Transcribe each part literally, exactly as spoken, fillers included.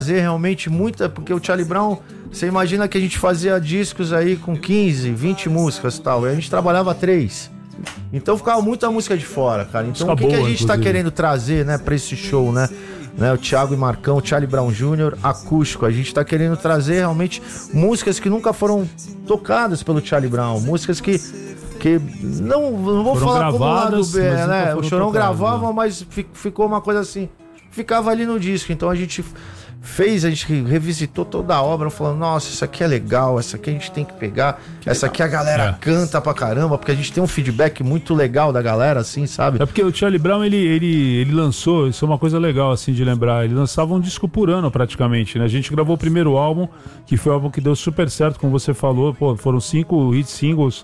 fazer realmente muita, porque o Charlie Brown, você imagina que a gente fazia discos aí com quinze, vinte músicas e tal, e a gente trabalhava três. Então ficava muita música de fora, cara. Então música o que, boa, que a gente inclusive. tá querendo trazer, né, pra esse show, né? né? O Thiago e Marcão, o Charlie Brown Júnior, acústico. A gente tá querendo trazer realmente músicas que nunca foram tocadas pelo Charlie Brown, músicas que que não, não vou foram falar como lado B, né? O Chorão tocadas, gravava, né? Mas ficou uma coisa assim, ficava ali no disco. Então a gente fez, a gente revisitou toda a obra, falando, nossa, isso aqui é legal, essa aqui a gente tem que pegar, que essa legal. Aqui a galera é. canta pra caramba, porque a gente tem um feedback muito legal da galera, assim, sabe? É porque o Charlie Brown, ele, ele, ele lançou, isso é uma coisa legal, assim, de lembrar, ele lançava um disco por ano, praticamente, né? A gente gravou o primeiro álbum, que foi um álbum que deu super certo, como você falou, pô, foram cinco hit singles,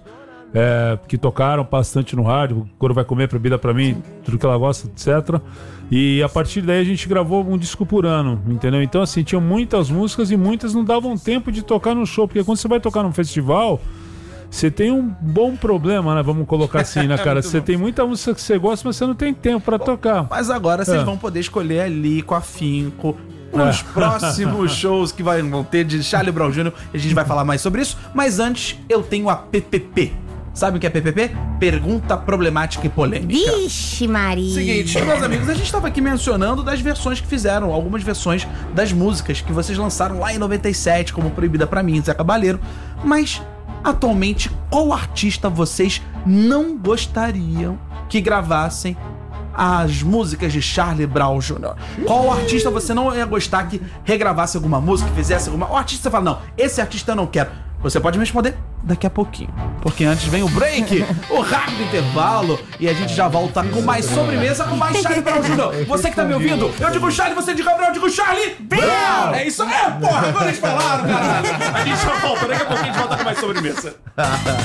É, que tocaram bastante no rádio, o Coro Vai Comer, Proibida Pra Mim, tudo que ela gosta, etcétera. E a partir daí a gente gravou um disco por ano, entendeu? Então assim, tinham muitas músicas e muitas não davam tempo de tocar no show, porque quando você vai tocar num festival, você tem um bom problema, né? Vamos colocar assim, né, cara? Você tem muita música que você gosta, mas você não tem tempo pra tocar. Mas agora vocês é. vão poder escolher ali com afinco os próximos shows que vão ter de Charlie Brown Júnior A gente vai falar mais sobre isso, mas antes eu tenho a P P P. Sabe o que é P P P? Pergunta Problemática e Polêmica. Vixe, Maria. Seguinte, meus amigos, a gente estava aqui mencionando das versões que fizeram, algumas versões das músicas que vocês lançaram lá em noventa e sete, como Proibida Pra Mim, Zé Cabaleiro. Mas, atualmente, qual artista vocês não gostariam que gravassem as músicas de Charlie Brown Júnior? Qual artista você não ia gostar que regravasse alguma música, que fizesse alguma... O artista fala, não, esse artista eu não quero. Você pode me responder daqui a pouquinho, porque antes vem o break, o rápido intervalo, e a gente já volta com mais sobremesa, com mais Charlie Brown Júnior Você que tá me ouvindo, eu digo Charlie, você diga Brown, eu digo Charlie Brown. É isso, é, porra, agora eles falaram, caralho. A gente já volta, daqui a pouquinho a gente volta com mais sobremesa.